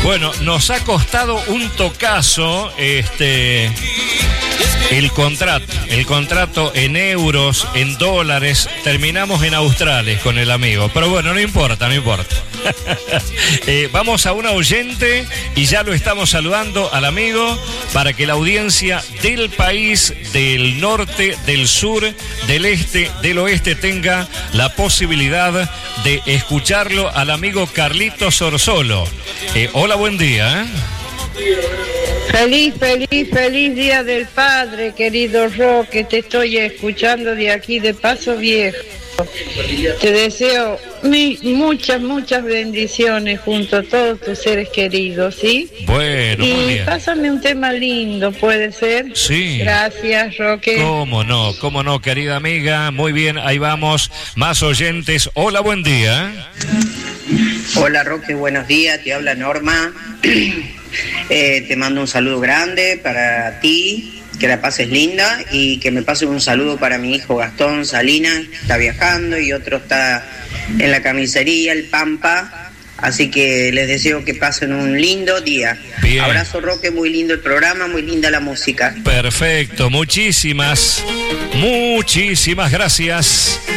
Bueno, nos ha costado un tocazo el contrato en euros, en dólares. Terminamos en australes con el amigo, pero bueno, no importa. Vamos a una oyente y ya lo estamos saludando al amigo para que la audiencia del país, del norte, del sur, del este, del oeste tenga la posibilidad de escucharlo al amigo Carlitos Orsolo. Hola, buen día. Feliz Día del Padre, querido Roque. Te estoy escuchando de aquí de Paso Viejo. Te deseo muchas bendiciones junto a todos tus seres queridos, ¿sí? Bueno, y muy bien. Pásame un tema lindo, ¿puede ser? Sí. Gracias, Roque. Cómo no, querida amiga. Muy bien, ahí vamos. Más oyentes. Hola, buen día. Hola, Roque, buenos días. Te habla Norma. Te mando un saludo grande para ti. Que la pases linda y que me pasen un saludo para mi hijo Gastón Salinas, que está viajando, y otro está en la carnicería, el Pampa. Así que les deseo que pasen un lindo día. Bien. Abrazo, Roque, muy lindo el programa, muy linda la música. Perfecto, muchísimas gracias.